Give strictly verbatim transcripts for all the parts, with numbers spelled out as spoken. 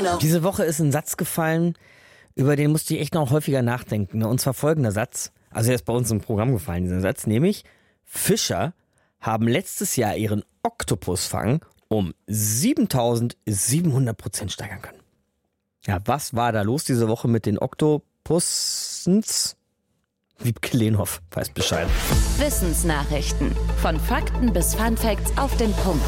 Uno. Diese Woche ist ein Satz gefallen, über den musste ich echt noch häufiger nachdenken. Und zwar folgender Satz. Also er ist bei uns im Programm gefallen, dieser Satz. Nämlich, Fischer haben letztes Jahr ihren Oktopusfang um siebentausendsiebenhundert Prozent steigern können. Ja, was war da los diese Woche mit den Oktopussens? Wiebke Lehnhoff weiß Bescheid. Wissensnachrichten. Von Fakten bis Funfacts auf den Punkt.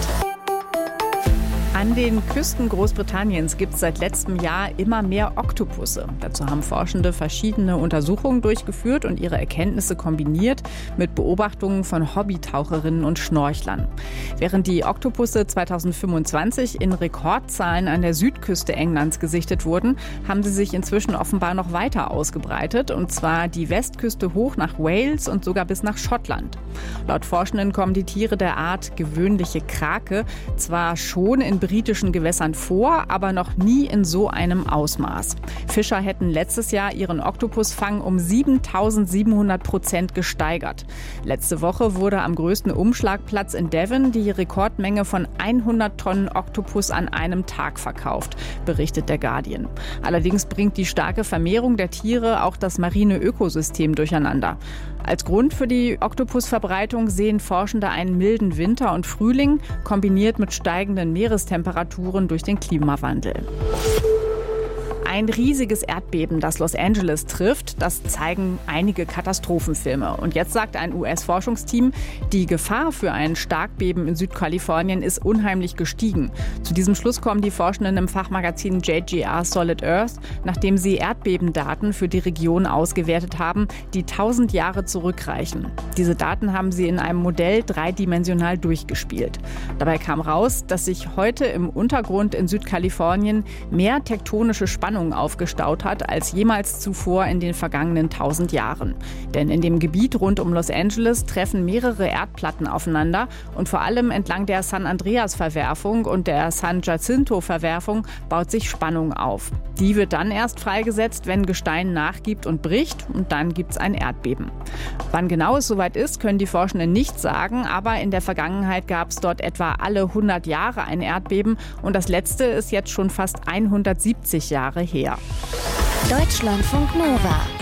An den Küsten Großbritanniens gibt es seit letztem Jahr immer mehr Oktopusse. Dazu haben Forschende verschiedene Untersuchungen durchgeführt und ihre Erkenntnisse kombiniert mit Beobachtungen von Hobbytaucherinnen und Schnorchlern. Während die Oktopusse zweitausendfünfundzwanzig in Rekordzahlen an der Südküste Englands gesichtet wurden, haben sie sich inzwischen offenbar noch weiter ausgebreitet, und zwar die Westküste hoch nach Wales und sogar bis nach Schottland. Laut Forschenden kommen die Tiere der Art Gewöhnliche Krake zwar schon in britischen Gewässern vor, aber noch nie in so einem Ausmaß. Fischer hätten letztes Jahr ihren Oktopusfang um siebentausendsiebenhundert Prozent gesteigert. Letzte Woche wurde am größten Umschlagplatz in Devon die Rekordmenge von hundert Tonnen Oktopus an einem Tag verkauft, berichtet der Guardian. Allerdings bringt die starke Vermehrung der Tiere auch das marine Ökosystem durcheinander. Als Grund für die Oktopusverbreitung sehen Forschende einen milden Winter und Frühling, kombiniert mit steigenden Meerestemperaturen durch den Klimawandel. Ein riesiges Erdbeben, das Los Angeles trifft, das zeigen einige Katastrophenfilme. Und jetzt sagt ein U S-Forschungsteam, die Gefahr für ein Starkbeben in Südkalifornien ist unheimlich gestiegen. Zu diesem Schluss kommen die Forschenden im Fachmagazin J G R Solid Earth, nachdem sie Erdbebendaten für die Region ausgewertet haben, die tausend Jahre zurückreichen. Diese Daten haben sie in einem Modell dreidimensional durchgespielt. Dabei kam raus, dass sich heute im Untergrund in Südkalifornien mehr tektonische Spannungen aufgestaut hat als jemals zuvor in den vergangenen tausend Jahren. Denn in dem Gebiet rund um Los Angeles treffen mehrere Erdplatten aufeinander und vor allem entlang der San Andreas-Verwerfung und der San Jacinto-Verwerfung baut sich Spannung auf. Die wird dann erst freigesetzt, wenn Gestein nachgibt und bricht, und dann gibt es ein Erdbeben. Wann genau es soweit ist, können die Forschenden nicht sagen, aber in der Vergangenheit gab es dort etwa alle hundert Jahre ein Erdbeben und das letzte ist jetzt schon fast hundertsiebzig Jahre her. Deutschlandfunk Nova.